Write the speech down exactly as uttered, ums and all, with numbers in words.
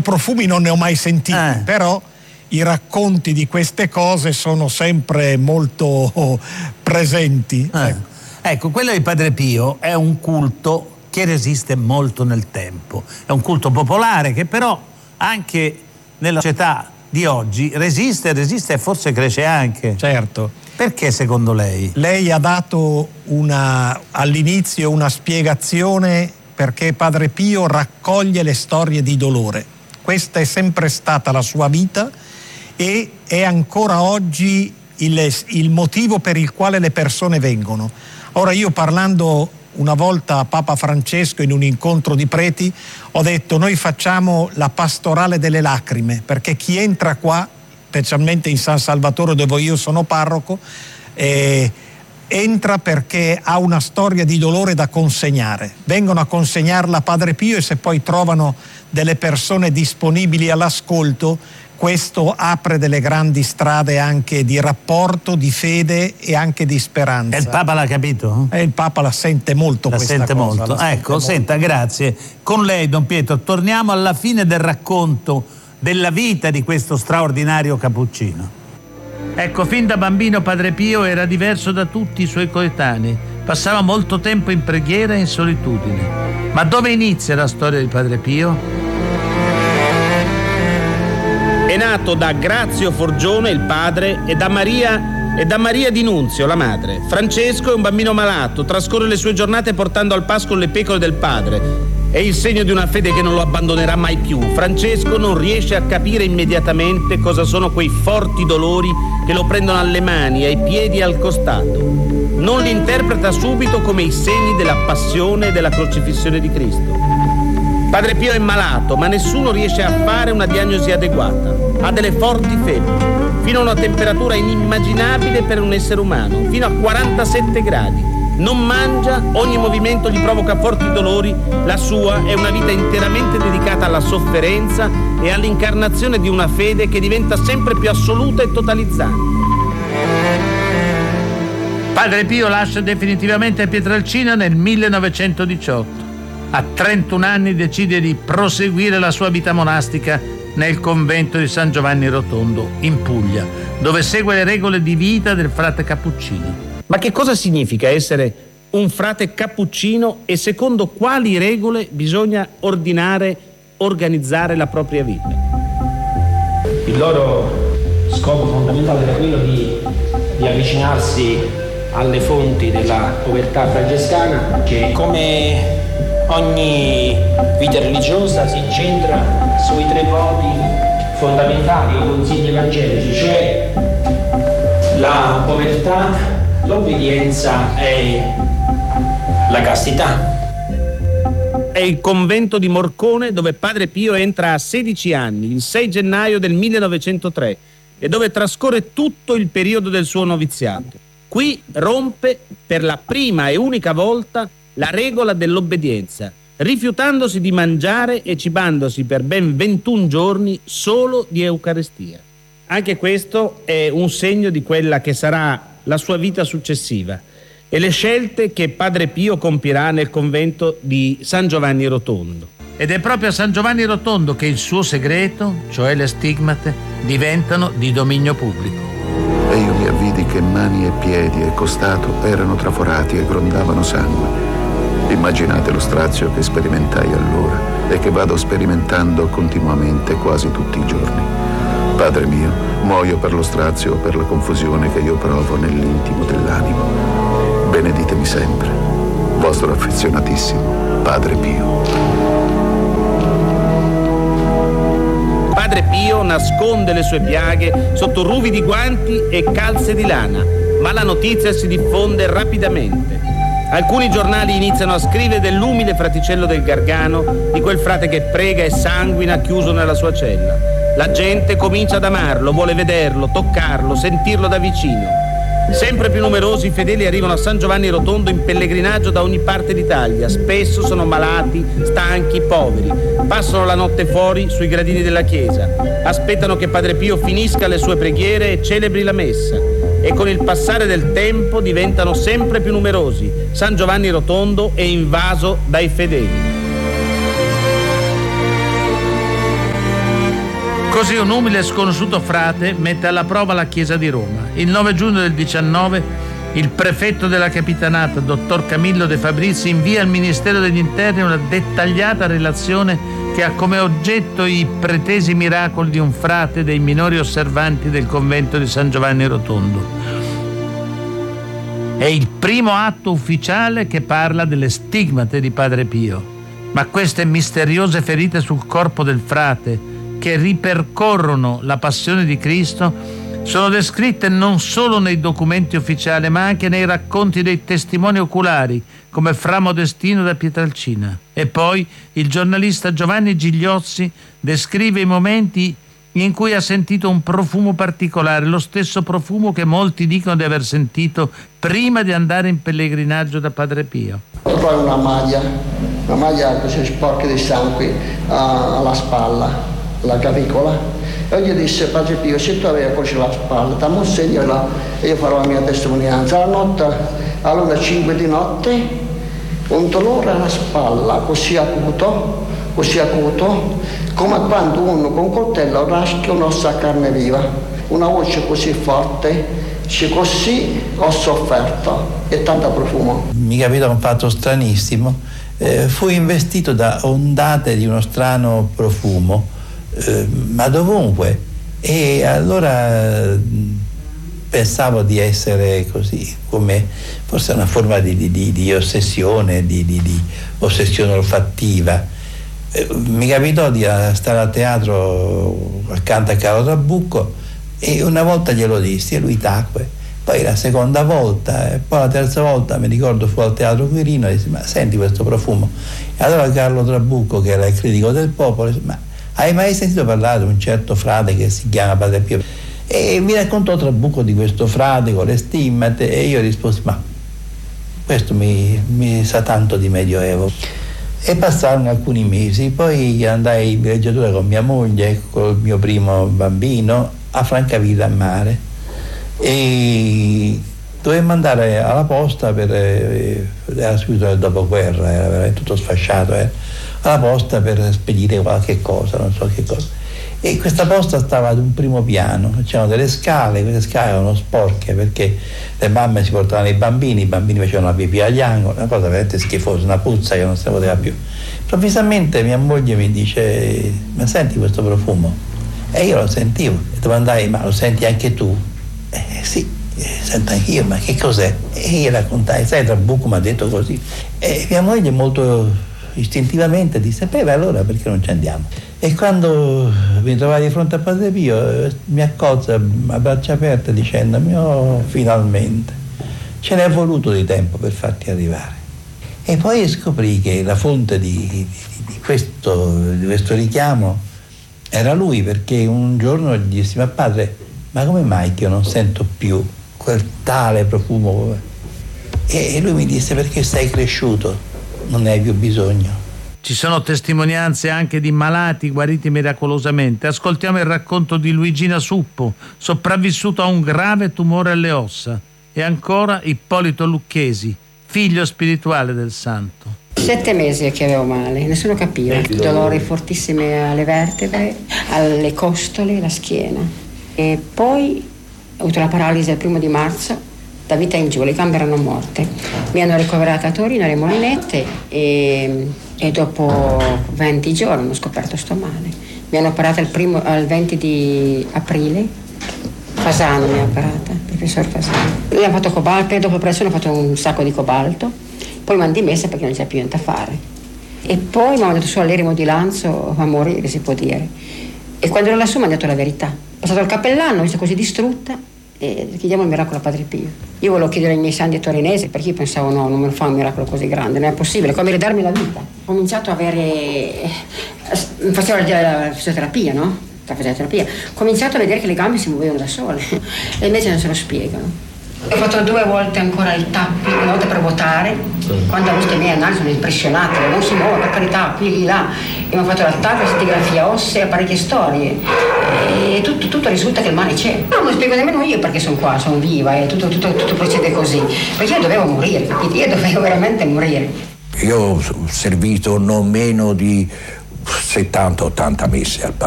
profumi non ne ho mai sentiti, eh. però i racconti di queste cose sono sempre molto presenti. Eh. Ecco. ecco, quello di Padre Pio è un culto che resiste molto nel tempo, è un culto popolare che però anche nella società di oggi resiste, resiste e forse cresce anche. Certo. Perché secondo lei? Lei ha dato una, all'inizio una spiegazione perché Padre Pio raccoglie le storie di dolore. Questa è sempre stata la sua vita e è ancora oggi il, il motivo per il quale le persone vengono. Ora, io parlando una volta a Papa Francesco in un incontro di preti ho detto: noi facciamo la pastorale delle lacrime, perché chi entra qua, specialmente in San Salvatore dove io sono parroco, eh, entra perché ha una storia di dolore da consegnare. Vengono a consegnarla a Padre Pio e se poi trovano delle persone disponibili all'ascolto, questo apre delle grandi strade anche di rapporto, di fede e anche di speranza. E il Papa l'ha capito? E il Papa la sente molto la questa sente cosa. Molto. La ecco, sente senta, molto. Grazie. Con lei, Don Pietro, torniamo alla fine del racconto della vita di questo straordinario cappuccino. Ecco, fin da bambino Padre Pio era diverso da tutti i suoi coetanei. Passava molto tempo in preghiera e in solitudine. Ma dove inizia la storia di Padre Pio? È nato da Grazio Forgione, il padre, e da Maria e da Maria Di Nunzio, la madre. Francesco è un bambino malato, trascorre le sue giornate portando al pascolo le pecore del padre. È il segno di una fede che non lo abbandonerà mai più. Francesco non riesce a capire immediatamente cosa sono quei forti dolori che lo prendono alle mani, ai piedi e al costato. Non li interpreta subito come i segni della passione e della crocifissione di Cristo. Padre Pio è malato, ma nessuno riesce a fare una diagnosi adeguata. Ha delle forti febbri, fino a una temperatura inimmaginabile per un essere umano, fino a quarantasette gradi. Non mangia, ogni movimento gli provoca forti dolori. La sua è una vita interamente dedicata alla sofferenza e all'incarnazione di una fede che diventa sempre più assoluta e totalizzante. Padre Pio lascia definitivamente Pietrelcina nel millenovecentodiciotto. A trentuno anni decide di proseguire la sua vita monastica nel convento di San Giovanni Rotondo, in Puglia, dove segue le regole di vita del frate cappuccino. Ma che cosa significa essere un frate cappuccino e secondo quali regole bisogna ordinare, organizzare la propria vita? Il loro scopo fondamentale era quello di, di avvicinarsi alle fonti della povertà francescana, che come ogni vita religiosa si incentra sui tre voti fondamentali o consigli evangelici, cioè la povertà, l'obbedienza e la castità. È il convento di Morcone, dove Padre Pio entra a sedici anni, il sei gennaio del millenovecentotre, e dove trascorre tutto il periodo del suo noviziato. Qui rompe per la prima e unica volta la regola dell'obbedienza, rifiutandosi di mangiare e cibandosi per ben ventuno giorni solo di Eucaristia. Anche questo è un segno di quella che sarà la sua vita successiva e le scelte che Padre Pio compirà nel convento di San Giovanni Rotondo. Ed è proprio a San Giovanni Rotondo che il suo segreto, cioè le stigmate, diventano di dominio pubblico. E io mi avvidi che mani e piedi e costato erano traforati e grondavano sangue. Immaginate lo strazio che sperimentai allora e che vado sperimentando continuamente quasi tutti i giorni. Padre mio, muoio per lo strazio o per la confusione che io provo nell'intimo dell'animo. Beneditemi sempre. Vostro affezionatissimo Padre Pio. Padre Pio nasconde le sue piaghe sotto ruvidi guanti e calze di lana, ma la notizia si diffonde rapidamente. Alcuni giornali iniziano a scrivere dell'umile fraticello del Gargano, di quel frate che prega e sanguina chiuso nella sua cella. La gente comincia ad amarlo, vuole vederlo, toccarlo, sentirlo da vicino. Sempre più numerosi fedeli arrivano a San Giovanni Rotondo in pellegrinaggio da ogni parte d'Italia. Spesso sono malati, stanchi, poveri. Passano la notte fuori sui gradini della chiesa. Aspettano che Padre Pio finisca le sue preghiere e celebri la messa. E con il passare del tempo diventano sempre più numerosi. San Giovanni Rotondo è invaso dai fedeli. Così un umile e sconosciuto frate mette alla prova la Chiesa di Roma. Il nove giugno del diciannove il prefetto della Capitanata, dottor Camillo De Fabrizi, invia al Ministero degli Interni una dettagliata relazione che ha come oggetto i pretesi miracoli di un frate dei minori osservanti del convento di San Giovanni Rotondo. È il primo atto ufficiale che parla delle stigmate di Padre Pio. Ma queste misteriose ferite sul corpo del frate, che ripercorrono la passione di Cristo, sono descritte non solo nei documenti ufficiali, ma anche nei racconti dei testimoni oculari, come Fra Modestino da Pietralcina. E poi il giornalista Giovanni Gigliozzi descrive i momenti in cui ha sentito un profumo particolare, lo stesso profumo che molti dicono di aver sentito prima di andare in pellegrinaggio da Padre Pio. Trovai una maglia, una maglia così sporca di sangue alla spalla, la clavicola. E gli disse: Padre Pio, se tu avevi così la spalla, dammi un segno là e io farò la mia testimonianza. La notte, all'una cinque di notte, un dolore alla spalla, così acuto, così acuto, come quando uno con un coltello raschia un'ossa a carne viva. Una voce così forte, dice: così ho sofferto, e tanto profumo. Mi capitò un fatto stranissimo, eh, fui investito da ondate di uno strano profumo, eh, ma dovunque, e allora eh, pensavo di essere così, come forse una forma di, di, di ossessione, di, di, di ossessione olfattiva. Eh, mi capitò di stare al teatro accanto a Carlo Trabucco e una volta glielo dissi e lui tacque. Poi la seconda volta, e poi la terza volta, mi ricordo, fu al Teatro Quirino e disse: ma senti questo profumo? E allora Carlo Trabucco, che era il critico del popolo, disse: ma hai mai sentito parlare di un certo frate che si chiama Padre Pio? E mi raccontò Trabucco di questo frate con le stimmate e io risposi: ma questo mi, mi sa tanto di Medioevo. E passarono alcuni mesi, poi andai in villeggiatura con mia moglie, col mio primo bambino, a Francavilla a mare. E dovemmo andare alla posta per eh, era subito del dopoguerra, era veramente tutto sfasciato, eh, alla posta per spedire qualche cosa, non so che cosa. E questa posta stava ad un primo piano, c'erano delle scale, queste scale erano sporche perché le mamme si portavano i bambini, i bambini facevano la pipì agli angoli, una cosa veramente schifosa, una puzza che non si poteva più. Improvvisamente mia moglie mi dice: ma senti questo profumo? E io lo sentivo, e domandai: ma lo senti anche tu? Eh, sì, eh, sento anch'io, ma che cos'è? E io raccontai: sai, Trabucco mi ha detto così. E mia moglie molto istintivamente disse: beh, allora perché non ci andiamo? E quando mi trovai di fronte a Padre Pio mi accolse a braccia aperte dicendomi: oh, finalmente, ce n'è voluto di tempo per farti arrivare. E poi scoprì che la fonte di, di, di, questo, di questo richiamo era lui, perché un giorno gli dissi: ma padre, ma come mai che io non sento più quel tale profumo? E lui mi disse: perché sei cresciuto, non ne hai più bisogno. Ci sono testimonianze anche di malati guariti miracolosamente. Ascoltiamo il racconto di Luigina Suppo, sopravvissuto a un grave tumore alle ossa. E ancora Ippolito Lucchesi, figlio spirituale del santo. Sette mesi che avevo male, nessuno capiva. Dolori fortissimi alle vertebre, alle costole, alla schiena. E poi ho avuto la paralisi il primo di marzo, da vita in giù, le gambe erano morte. Mi hanno ricoverata a Torino, alle Molinette, e, e dopo venti giorni ho scoperto sto male. Mi hanno operata il primo, al venti di aprile, Fasano mi ha operata, il professor Fasano. Lui ha fatto cobalto, e dopo l'operazione ho fatto un sacco di cobalto, poi mi hanno dimessa perché non c'è più niente da fare. E poi mi hanno mandato su all'eremo di Lanzo a morire, si può dire. E quando ero lassù mi hanno detto la verità. Ho passato il cappellano, mi sono così distrutta, e chiediamo il miracolo a Padre Pio. Io volevo chiedere ai miei santi torinesi, perché io pensavo: no, non me lo fa un miracolo così grande, non è possibile, come ridarmi la vita. Ho cominciato a avere, facevo la fisioterapia, no? La fisioterapia. Ho cominciato a vedere che le gambe si muovevano da sole e invece non se lo spiegano. Ho fatto due volte ancora il tappi, una volta per votare. Quando ho visto i miei analisi sono impressionata, non si muove, per carità, qui, lì, là. E mi ho fatto la tappi, la scintigrafia ossea, parecchie storie. E tutto, tutto risulta che il male c'è. No, non spiego nemmeno io perché sono qua, sono viva e tutto, tutto, tutto procede così. Perché io dovevo morire, capite? Io dovevo veramente morire. Io ho servito non meno di settanta ottanta mesi al